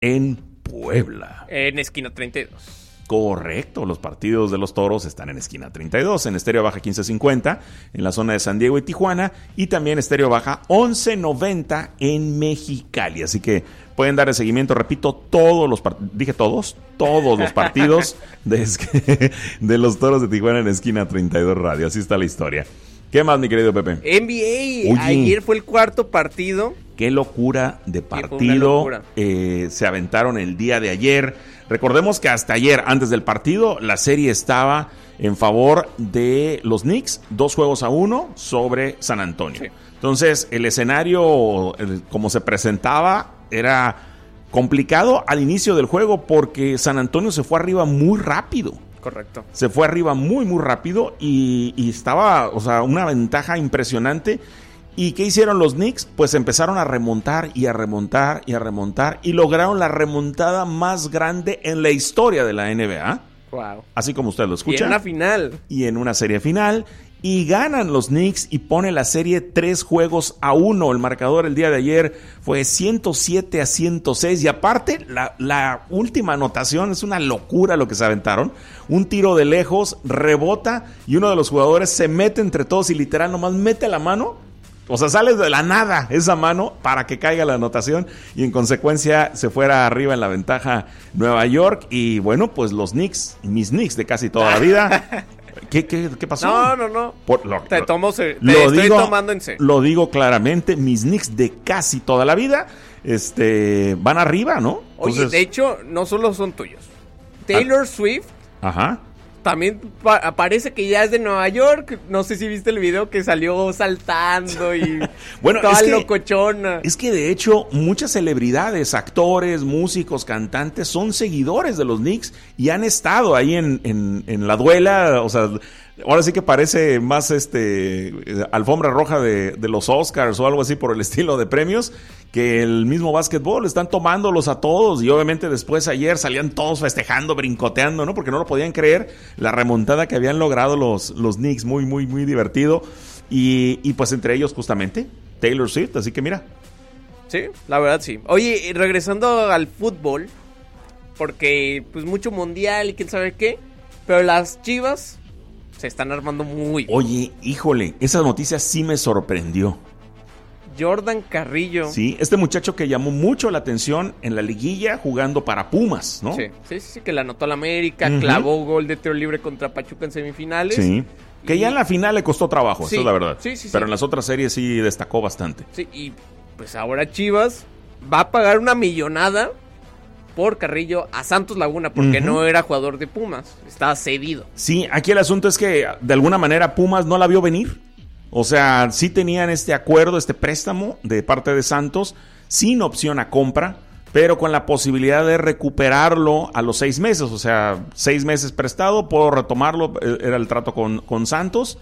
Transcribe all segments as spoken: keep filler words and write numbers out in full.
en Puebla. En esquina treinta y dos. Correcto, los partidos de los Toros están en esquina treinta y dos, en Estéreo Baja quince cincuenta, en la zona de San Diego y Tijuana, y también Estéreo Baja once noventa en Mexicali. Así que pueden dar el seguimiento, repito, todos los partidos, dije todos, todos los partidos de, es- de los Toros de Tijuana en esquina treinta y dos Radio. Así está la historia. ¿Qué más, mi querido Pepe? N B A, Oye. ayer fue el cuarto partido. Qué locura de fue una partido locura. eh, se aventaron el día de ayer. Recordemos que hasta ayer, antes del partido, la serie estaba en favor de los Knicks, dos juegos a uno sobre San Antonio. Sí. Entonces, el escenario, el- como se presentaba, era complicado al inicio del juego porque San Antonio se fue arriba muy rápido. Correcto. Se fue arriba muy, muy rápido y, y estaba, o sea, una ventaja impresionante. ¿Y qué hicieron los Knicks? Pues empezaron a remontar y a remontar y a remontar y lograron la remontada más grande en la historia de la N B A. Wow. Así como usted lo Y escucha. en la final. Y en una serie final. Y ganan los Knicks y pone la serie tres juegos a uno. El marcador el día de ayer fue ciento siete a ciento seis. Y aparte, la, la última anotación es una locura lo que se aventaron. Un tiro de lejos, rebota y uno de los jugadores se mete entre todos y literal nomás mete la mano. O sea, sale de la nada esa mano para que caiga la anotación y en consecuencia se fuera arriba en la ventaja Nueva York. Y bueno, pues los Knicks, mis Knicks de casi toda la vida. ¿Qué, qué, qué pasó? No, no, no. Por- lo, Te lo- tomo se- te lo estoy digo- tomando en serio. Lo digo claramente, mis Knicks de casi toda la vida este, van arriba, ¿no? Oye, Entonces- de hecho, no solo son tuyos. Taylor Swift Ajá. también pa- parece que ya es de Nueva York. No sé si viste el video que salió saltando y Bueno, toda es que- locochona. Es que de hecho muchas celebridades, actores, músicos, cantantes son seguidores de los Knicks y han estado ahí en, en, en la duela, o sea, ahora sí que parece más este eh, alfombra roja de, de los Oscars o algo así por el estilo de premios que el mismo básquetbol. Están tomándolos a todos y obviamente después ayer salían todos festejando, brincoteando, ¿no? Porque no lo podían creer la remontada que habían logrado los, los Knicks, muy, muy, muy divertido y, y pues entre ellos justamente Taylor Swift, así que mira. Sí, la verdad sí. Oye, y regresando al fútbol, porque pues mucho mundial y quién sabe qué, pero las Chivas se están armando muy bien. Oye, híjole, esa noticia sí me sorprendió. Jordan Carrillo. Sí, este muchacho que llamó mucho la atención en la liguilla jugando para Pumas, ¿no? Sí, sí, sí, sí, que la anotó la América, Ujú. clavó gol de tiro libre contra Pachuca en semifinales. Sí. Que Y- ya en la final le costó trabajo, Sí, eso es la verdad. sí, sí, sí. Pero en las otras series sí destacó bastante. Sí, y pues ahora Chivas va a pagar una millonada por Carrillo a Santos Laguna, porque Ujú. no era jugador de Pumas, estaba cedido. Sí, aquí el asunto es que de alguna manera Pumas no la vio venir. O sea, sí tenían este acuerdo, este préstamo de parte de Santos, sin opción a compra, pero con la posibilidad de recuperarlo a los seis meses. O sea, seis meses prestado, puedo retomarlo, eh, era el trato con, con Santos.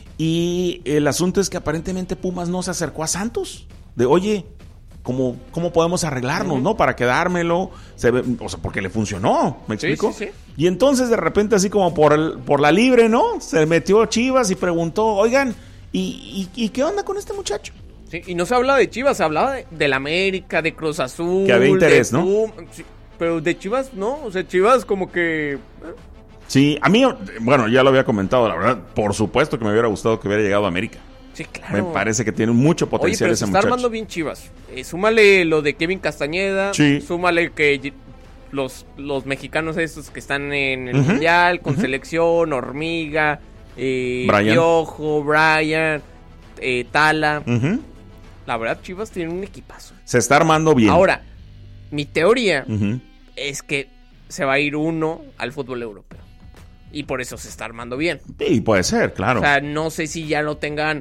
Y el asunto es que aparentemente Pumas no se acercó a Santos. De, oye, ¿cómo, cómo podemos arreglarnos, Ujú. no? Para quedármelo. Se ve, o sea, porque le funcionó, ¿me Sí, explico? sí, sí. Y entonces de repente así como por, el, por la libre, ¿no? Se metió Chivas y preguntó, oigan, ¿y, y, y qué onda con este muchacho? Sí, y no se hablaba de Chivas, se hablaba de, del América, de Cruz Azul. Que había interés, de ¿no? Pum- sí, pero de Chivas no, o sea, Chivas como que... eh, Sí, a mí, bueno, ya lo había comentado, la verdad, por supuesto que me hubiera gustado que hubiera llegado a América. Sí, claro. Me parece que tiene mucho Oye, potencial pero ese se está muchacho. armando bien Chivas. Eh, súmale lo de Kevin Castañeda. Sí. Súmale que y- los, los mexicanos estos que están en el Ujú, Mundial, con ujú. selección, Hormiga, eh, Brian. Piojo, Brian, eh, Tala. Ujú. La verdad, Chivas tiene un equipazo. Se está armando bien. Ahora, mi teoría Ujú. es que se va a ir uno al fútbol europeo. Y por eso se está armando bien. Sí, puede ser, claro. O sea, no sé si ya lo tengan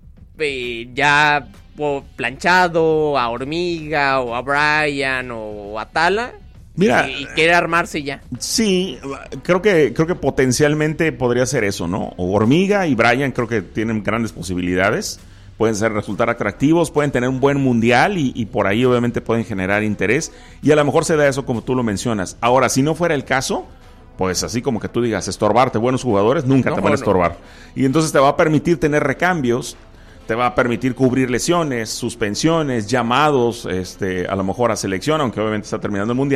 eh, ya o planchado a Hormiga o a Brian o a Tala. Mira, y, y quiere armarse ya. Sí, creo que creo que potencialmente podría ser eso, ¿no? O Hormiga y Brian creo que tienen grandes posibilidades. Pueden ser resultar atractivos, pueden tener un buen mundial y, y por ahí obviamente pueden generar interés. Y a lo mejor se da eso como tú lo mencionas. Ahora, si no fuera el caso, pues así como que tú digas, estorbarte buenos jugadores, nunca No, te van a no. estorbar. Y entonces te va a permitir tener recambios te va a permitir cubrir lesiones, suspensiones, llamados, este, a lo mejor a selección, aunque obviamente está terminando el mundial.